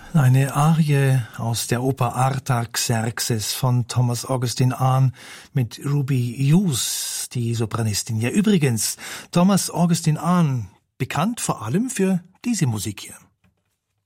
Eine Arie aus der Oper Artaxerxes von Thomas Augustin Ahn mit Ruby Hughes, die Sopranistin. Ja, übrigens, Thomas Augustin Ahn, bekannt vor allem für diese Musik hier.